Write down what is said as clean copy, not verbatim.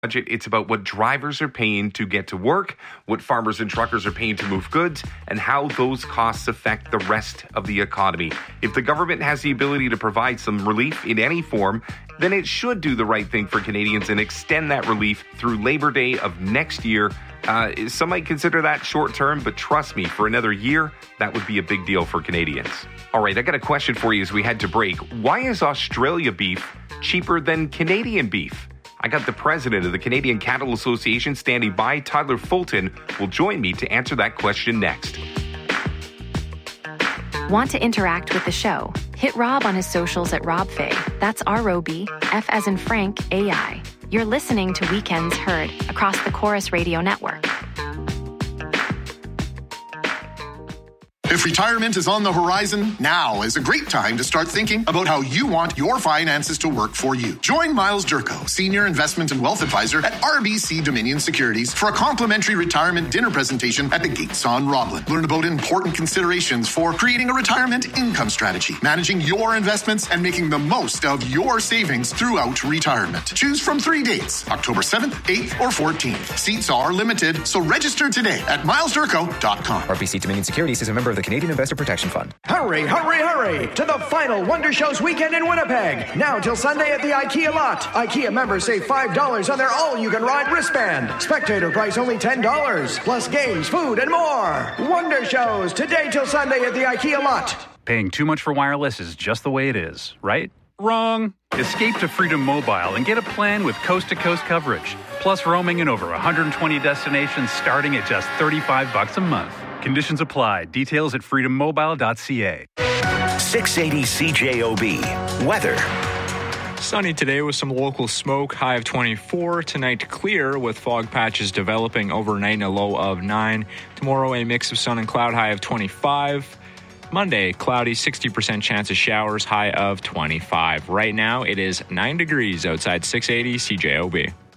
budget. It's about what drivers are paying to get to work, what farmers and truckers are paying to move goods, and how those costs affect the rest of the economy. If the government has the ability to provide some relief in any form, then it should do the right thing for Canadians and extend that relief through Labor Day of next year. Some might consider that short term, but trust me, for another year, that would be a big deal for Canadians. All right, I got a question for you as we head to break. Why is Australia beef cheaper than Canadian beef? I got the president of the Canadian Cattle Association standing by. Tyler Fulton will join me to answer that question next. Want to interact with the show? Hit Rob on his socials at RobFay. That's R-O-B, F as in Frank, A-I. You're listening to Weekends Heard across the Chorus Radio Network. If retirement is on the horizon, now is a great time to start thinking about how you want your finances to work for you. Join Miles Durko, Senior Investment and Wealth Advisor at RBC Dominion Securities, for a complimentary retirement dinner presentation at the Gates on Roblin. Learn about important considerations for creating a retirement income strategy, managing your investments, and making the most of your savings throughout retirement. Choose from 3 dates, October 7th, 8th, or 14th. Seats are limited, so register today at milesdurko.com. RBC Dominion Securities is a member of the Canadian Investor Protection Fund. Hurry, hurry, hurry to the final Wonder Shows weekend in Winnipeg. Now till Sunday at the IKEA lot. IKEA members save $5 on their all-you-can-ride wristband. Spectator price only $10. Plus games, food, and more. Wonder Shows today till Sunday at the IKEA lot. Paying too much for wireless is just the way it is, right? Wrong. Escape to Freedom Mobile and get a plan with coast-to-coast coverage. Plus roaming in over 120 destinations starting at just $35 a month. Conditions apply. Details at freedommobile.ca. 680 CJOB. Weather. Sunny today with some local smoke, high of 24. Tonight clear with fog patches developing overnight and a low of 9. Tomorrow a mix of sun and cloud, high of 25. Monday, cloudy, 60% chance of showers, high of 25. Right now it is 9 degrees outside 680 CJOB.